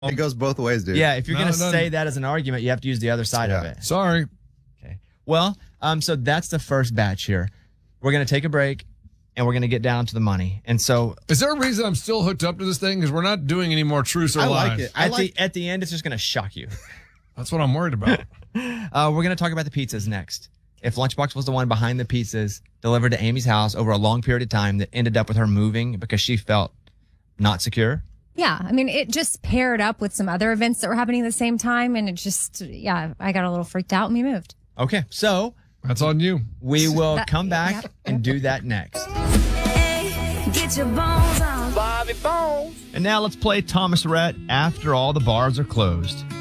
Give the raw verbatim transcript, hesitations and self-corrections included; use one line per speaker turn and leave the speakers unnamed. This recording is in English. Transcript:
It goes both ways, dude.
Yeah, if you're
No,
going to
it doesn't.
say that as an argument, you have to use the other side of
Yeah.
it.
Sorry.
Okay. Well, um, so that's the first batch here. We're going to take a break, and we're going to get down to the money. And so
Is there a reason I'm still hooked up to this thing? Because we're not doing any more truths or
I
lies.
like it. I
at,
like
the, at the end, it's just going to shock you.
That's what I'm worried about.
Uh, we're going to talk about the pizzas next. If Lunchbox was the one behind the pizzas delivered to Amy's house over a long period of time that ended up with her moving because she felt not secure.
Yeah, I mean, it just paired up with some other events that were happening at the same time. And it just, yeah, I got a little freaked out and we moved.
Okay, so
That's on you.
we will
That-
come back
yep,
and do that next.
Get your bones on.
And now let's play Thomas Rhett After All the Bars Are Closed.